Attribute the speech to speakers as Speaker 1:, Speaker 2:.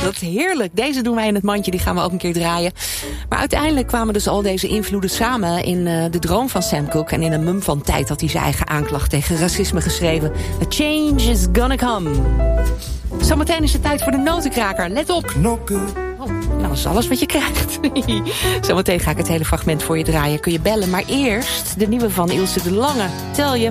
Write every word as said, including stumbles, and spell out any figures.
Speaker 1: dat is heerlijk. Deze doen wij in het mandje, die gaan we ook een keer draaien. Maar uiteindelijk kwamen dus al deze invloeden samen in uh, de droom van Sam Cooke. En in een mum van tijd had hij zijn eigen aanklacht tegen racisme geschreven. A change is gonna come. Zometeen is het tijd voor de notenkraker. Let op.
Speaker 2: Knokken.
Speaker 1: Oh, nou, dat is alles wat je krijgt. Zometeen ga ik het hele fragment voor je draaien. Kun je bellen, maar eerst de nieuwe van Ilse de Lange. Tel je.